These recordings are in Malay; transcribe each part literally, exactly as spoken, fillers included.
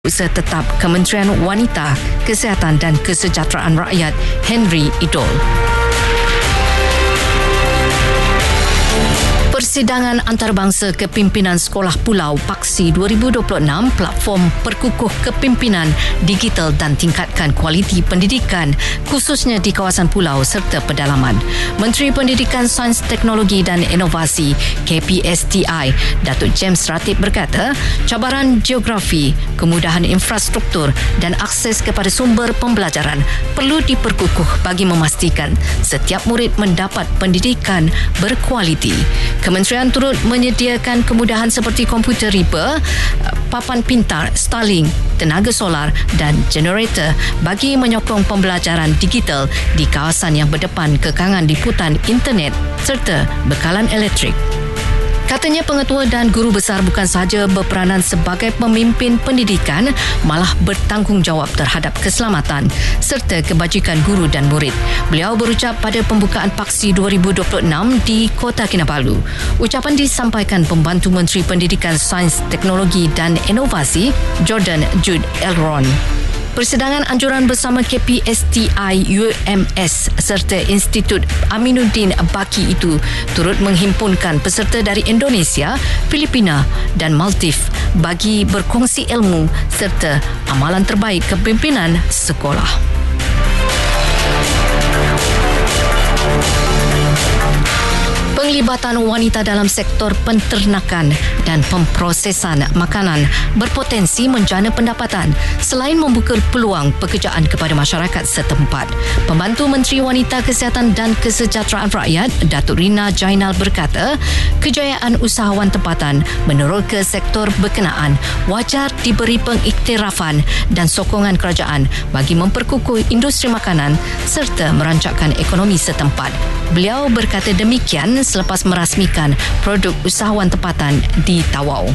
Usaha Tetap Kementerian Wanita, Kesihatan dan Kesejahteraan Rakyat Henry Idol. Persidangan antarabangsa Kepimpinan Sekolah Pulau Paksi dua ribu dua puluh enam platform perkukuh kepimpinan digital dan tingkatkan kualiti pendidikan khususnya di kawasan pulau serta pedalaman. Menteri Pendidikan, Sains, Teknologi dan Inovasi K P S T I Datuk James Ratib berkata, cabaran geografi, kemudahan infrastruktur dan akses kepada sumber pembelajaran perlu diperkukuh bagi memastikan setiap murid mendapat pendidikan berkualiti. Kementerian turut menyediakan kemudahan seperti komputer riba, papan pintar, Starlink, tenaga solar dan generator bagi menyokong pembelajaran digital di kawasan yang berdepan kekangan liputan internet serta bekalan elektrik. Katanya pengetua dan guru besar bukan sahaja berperanan sebagai pemimpin pendidikan, malah bertanggungjawab terhadap keselamatan serta kebajikan guru dan murid. Beliau berucap pada pembukaan Paksi dua ribu dua puluh enam di Kota Kinabalu. Ucapan disampaikan Pembantu Menteri Pendidikan, Sains, Teknologi dan Inovasi Jordan Jude Elron. Persidangan anjuran bersama K P S T I U M S serta Institut Aminuddin Baki itu turut menghimpunkan peserta dari Indonesia, Filipina dan Maldives bagi berkongsi ilmu serta amalan terbaik kepimpinan sekolah. Penglibatan wanita dalam sektor penternakan dan pemprosesan makanan berpotensi menjana pendapatan selain membuka peluang pekerjaan kepada masyarakat setempat. Pembantu Menteri Wanita, Kesihatan dan Kesejahteraan Rakyat Datuk Rina Jainal berkata, kejayaan usahawan tempatan meneroka sektor berkenaan wajar diberi pengiktirafan dan sokongan kerajaan bagi memperkukuh industri makanan serta merancangkan ekonomi setempat. Beliau berkata demikian selepas merasmikan produk usahawan tempatan di Tawau.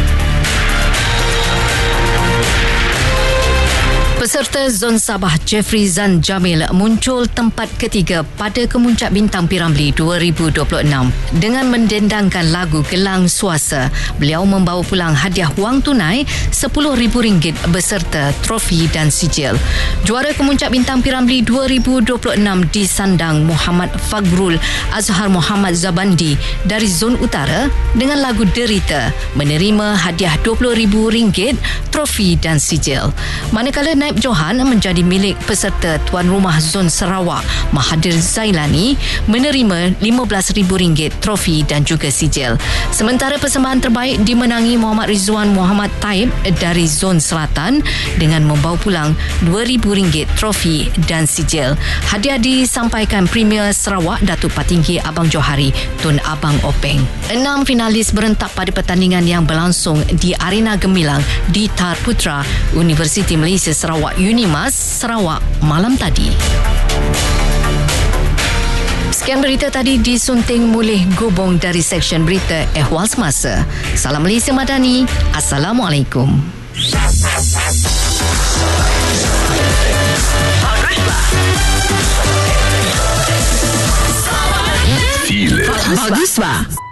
Peserta Zon Sabah Jeffrey Zan Jamil muncul tempat ketiga pada Kemuncak Bintang P Ramlee dua ribu dua puluh enam. Dengan mendendangkan lagu Gelang Suasa, beliau membawa pulang hadiah wang tunai sepuluh ribu ringgit beserta trofi dan sijil. Juara Kemuncak Bintang P Ramlee dua ribu dua puluh enam disandang Muhammad Fagrul Azhar Muhammad Zabandi dari Zon Utara dengan lagu Derita, menerima hadiah dua puluh ribu ringgit, trofi dan sijil. Manakala Naib Johan menjadi milik peserta Tuan Rumah Zon Sarawak Mahathir Zailani menerima lima belas ribu ringgit, trofi dan juga sijil. Sementara persembahan terbaik dimenangi Muhammad Rizwan Muhammad Taib dari Zon Selatan dengan membawa pulang dua ribu ringgit, trofi dan sijil. Hadiah disampaikan Premier Sarawak Datuk Patinggi Abang Johari Tun Abang Openg. Enam finalis berentak pada pertandingan yang berlangsung di Arena Gemilang di Tar Putra Universiti Malaysia Sarawak Unimas Sarawak malam tadi. Sekian berita tadi disunting Mulih Gubong dari Seksyen Berita Ehwal Semasa. Salam Malaysia Madani. Assalamualaikum. Feel it. Bagus, Pak.